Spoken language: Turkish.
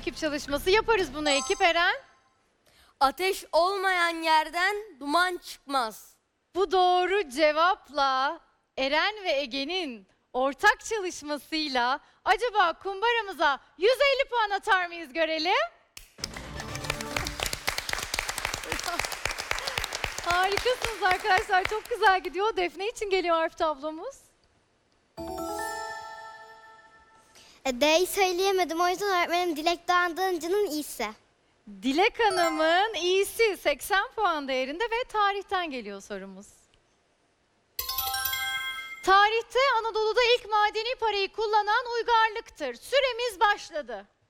ekip çalışması. Yaparız bunu ekip Eren. Ateş olmayan yerden duman çıkmaz. Bu doğru cevapla Eren ve Ege'nin ortak çalışmasıyla acaba kumbaramıza 150 puan atar mıyız görelim? Harikasınız arkadaşlar. Çok güzel gidiyor. Defne için geliyor harf tablomuz. D'yi söyleyemedim, o yüzden öğretmenim Dilek Doğan'ın iyisi. Dilek Hanım'ın iyisi 80 puan değerinde ve tarihten geliyor sorumuz. Tarihte Anadolu'da ilk madeni parayı kullanan uygarlıktır. Süremiz başladı.